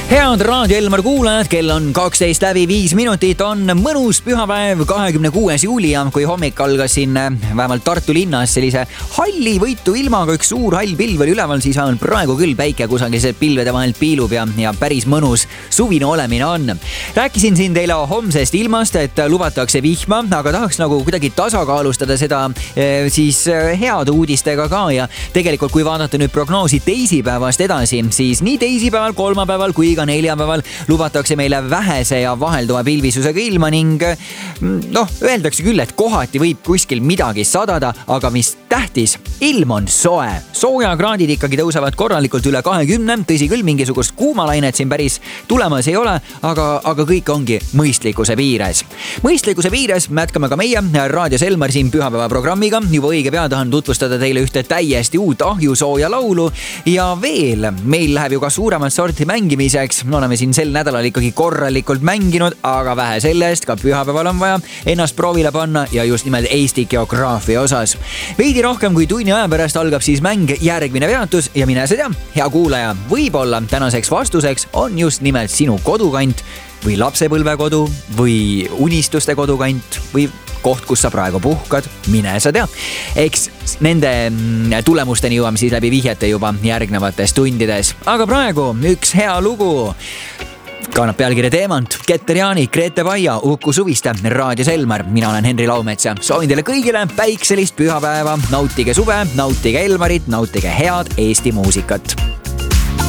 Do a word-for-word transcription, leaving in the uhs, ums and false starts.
Head Raadio Elmar kuulajad, kell on kaksteist läbi viis minutit, on mõnus pühapäev, kahekümne kuues juuli ja kui hommik algas siin vähemalt Tartu linnas sellise halli võitu ilmaga, üks suur hall pilv oli üleval, siis vähemalt praegu küll päike kusagil see pilvede vahelt piilub ja, ja päris mõnus suvine olemine on. Rääkisin siin teile homsest ilmast, et lubatakse vihma, aga tahaks nagu kuidagi tasakaalustada seda siis heade uudistega ka ja tegelikult kui vaadata nüüd prognoosi teisipäevast edasi, siis nii teisipäeval, kolmapäeval kui ka neljapäeval lubatakse meile vähese ja vahelduva pilvisusega ilma ning noh, öeldakse küll, et kohati võib kuskil midagi sadada, aga mis tähtis, ilm on soe. Soojakraadid ikkagi tõusevad korralikult üle kahekümne, tõsi küll, mingisugust kuumalainet siin päris tulemas ei ole, aga, aga kõik ongi mõistlikkuse piires. Mõistlikkuse piires mätkame ka meie Raadios Elmar siin pühapäeva programmiga. Juba õige pea tahan tutvustada teile ühte täiesti uut ahjusooja laulu ja veel meil läheb ju ka suuremat sorti mängimise. Me oleme siin sel nädalal ikkagi korralikult mänginud, aga vähe sellest, ka pühapäeval on vaja ennast proovile panna ja just nimelt Eesti geograafia osas. Veidi rohkem kui tunni aja pärast algab siis mäng järgmine peatus ja mine sa tea, hea kuulaja, võib-olla tänaseks vastuseks on just nimelt sinu kodukant või lapsepõlvekodu või unistuste kodukant või koht, kus sa praegu puhkad, mine sa tea. Eks nende tulemusteni jõuame siis läbi vihjete juba järgnevates tundides. Aga praegu üks hea lugu. Kannab pealkirja Teemant, Keter Jaani, Grete Paia, Uku Suviste, Raadios Elmar. Mina olen Henri Laumetsa. Soovin teile kõigile päikselist pühapäeva. Nautige suve, nautige Elmarit, nautige head Eesti muusikat.